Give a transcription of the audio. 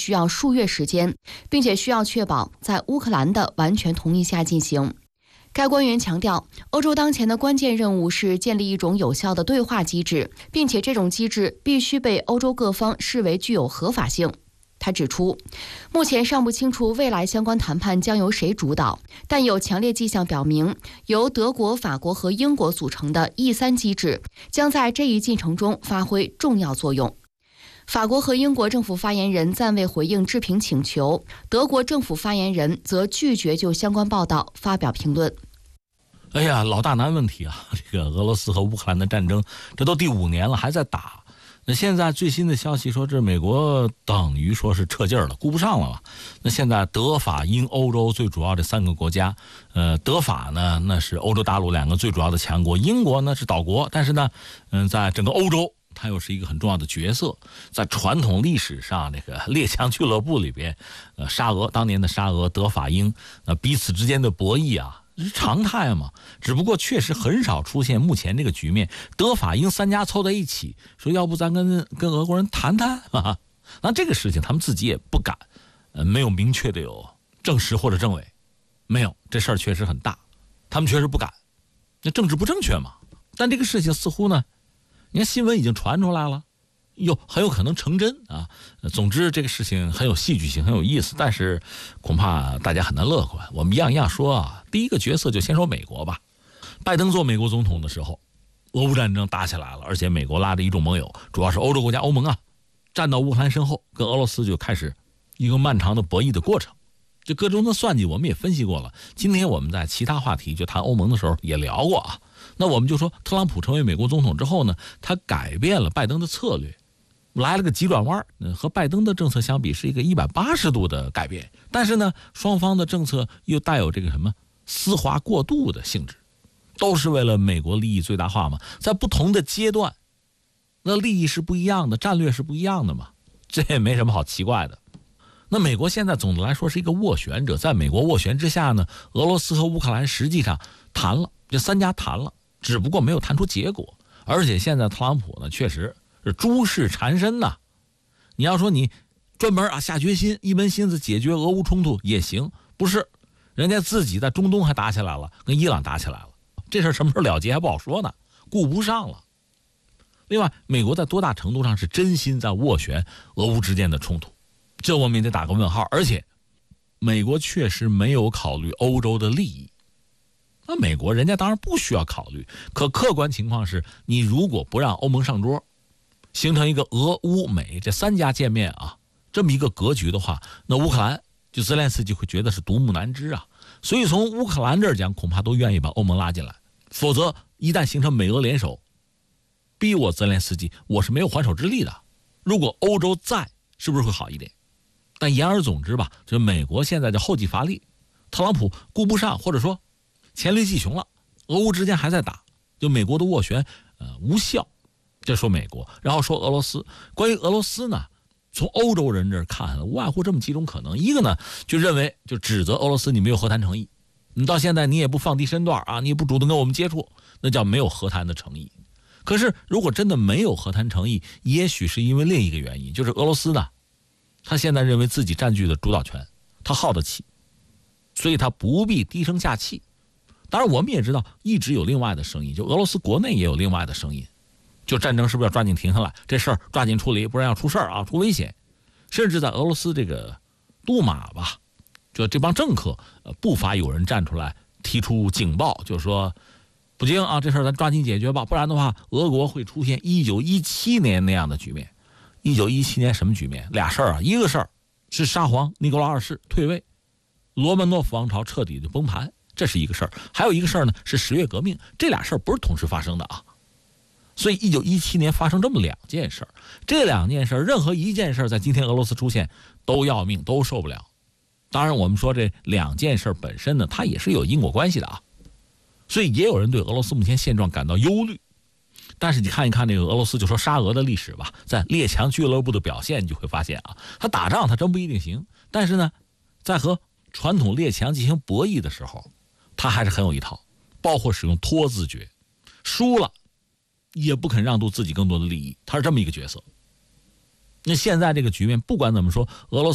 需要数月时间，并且需要确保在乌克兰的完全同意下进行。该官员强调，欧洲当前的关键任务是建立一种有效的对话机制，并且这种机制必须被欧洲各方视为具有合法性。他指出，目前尚不清楚未来相关谈判将由谁主导，但有强烈迹象表明，由德国、法国和英国组成的 E3 机制将在这一进程中发挥重要作用。法国和英国政府发言人暂未回应置评请求，德国政府发言人则拒绝就相关报道发表评论。 哎呀，老大难问题啊！这个俄罗斯和乌克兰的战争，这都第5年了，还在打。那现在最新的消息说，这美国等于说是撤劲儿了，顾不上了吧？那现在德法英欧洲最主要这3个国家，德法呢那是欧洲大陆2个最主要的强国，英国呢是岛国，但是呢，在整个欧洲，它又是一个很重要的角色。在传统历史上，这个列强俱乐部里边，沙俄当年的沙俄、德法英，彼此之间的博弈啊。是常态嘛，只不过确实很少出现目前这个局面，德法英3家凑在一起说要不咱跟俄国人谈谈啊？那这个事情他们自己也不敢，没有明确的有证实或者证伪，没有，这事儿确实很大，他们确实不敢，那政治不正确嘛。但这个事情似乎呢，你看新闻已经传出来了，很有可能成真啊！总之，这个事情很有戏剧性，很有意思，但是恐怕大家很难乐观。我们一样一样说啊，第一个角色就先说美国吧。拜登做美国总统的时候，俄乌战争打起来了，而且美国拉着一众盟友，主要是欧洲国家欧盟啊，站到乌克兰身后，跟俄罗斯就开始一个漫长的博弈的过程。这各种的算计我们也分析过了，今天我们在其他话题就谈欧盟的时候也聊过啊。那我们就说，特朗普成为美国总统之后呢，他改变了拜登的策略。来了个急转弯，和拜登的政策相比是一个180度的改变，但是呢，双方的政策又带有这个什么丝滑过渡的性质，都是为了美国利益最大化嘛。在不同的阶段，那利益是不一样的，战略是不一样的嘛，这也没什么好奇怪的。那美国现在总的来说是一个斡旋者，在美国斡旋之下呢，俄罗斯和乌克兰实际上谈了，这3家谈了，只不过没有谈出结果。而且现在特朗普呢，确实是诸事缠身呐。你要说你专门下决心一门心思解决俄乌冲突也行，不是，人家自己在中东还打起来了，跟伊朗打起来了，这事什么时候了结还不好说呢，顾不上了。另外，美国在多大程度上是真心在斡旋俄乌之间的冲突，这我们也得打个问号。而且美国确实没有考虑欧洲的利益，那美国人家当然不需要考虑，可客观情况是，你如果不让欧盟上桌，形成一个俄乌美这3家见面啊，这么一个格局的话，那乌克兰就泽连斯基会觉得是独木难支啊。所以从乌克兰这儿讲，恐怕都愿意把欧盟拉进来，否则一旦形成美俄联手，逼我泽连斯基，我是没有还手之力的。如果欧洲在，是不是会好一点？但言而总之吧，这美国现在就后继乏力，特朗普顾不上，或者说黔驴技穷了，俄乌之间还在打，就美国的斡旋无效。这说美国，然后说俄罗斯。关于俄罗斯呢，从欧洲人这儿看，无外乎这么几种可能。一个呢，就认为就指责俄罗斯你没有和谈诚意，你到现在你也不放低身段啊，你也不主动跟我们接触，那叫没有和谈的诚意。可是如果真的没有和谈诚意，也许是因为另一个原因，就是俄罗斯呢，他现在认为自己占据的主导权，他耗得起，所以他不必低声下气。当然我们也知道一直有另外的声音，就俄罗斯国内也有另外的声音，就战争是不是要抓紧停下来，这事儿抓紧处理，不然要出事儿啊，出危险。甚至在俄罗斯这个杜马吧，就这帮政客不乏有人站出来提出警报，就说不行啊，这事儿咱抓紧解决吧，不然的话俄国会出现1917年那样的局面。1917年什么局面？俩事儿啊，一个事儿是沙皇尼古拉二世退位，罗曼诺夫王朝彻底的崩盘，这是一个事儿。还有一个事儿呢是10月革命，这俩事儿不是同时发生的啊。所以1917年发生这么2件事儿，这2件事儿任何一件事儿在今天俄罗斯出现都要命，都受不了。当然我们说这2件事儿本身呢，它也是有因果关系的啊。所以也有人对俄罗斯目前现状感到忧虑。但是你看一看这个俄罗斯，就说沙俄的历史吧，在列强俱乐部的表现，你就会发现啊，他打仗他真不一定行，但是呢，在和传统列强进行博弈的时候，他还是很有一套，包括使用拖字诀，输了也不肯让渡自己更多的利益，他是这么一个角色。那现在这个局面，不管怎么说，俄罗斯